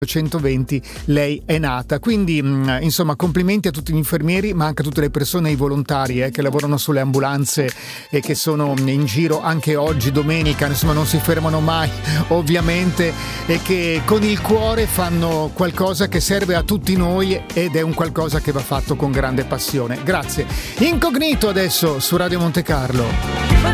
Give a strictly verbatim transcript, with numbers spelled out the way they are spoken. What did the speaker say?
centoventi lei è nata. Quindi mh, insomma, complimenti a tutti gli infermieri, ma anche a tutte le persone, i volontari eh, che lavorano sulle ambulanze e che sono in giro anche oggi, domenica, insomma non si fermano mai ovviamente, e che con il cuore fanno qualcosa che serve a tutti noi ed è un qualcosa che va fatto con grande passione. Grazie. Incognito adesso su Radio Monte Carlo.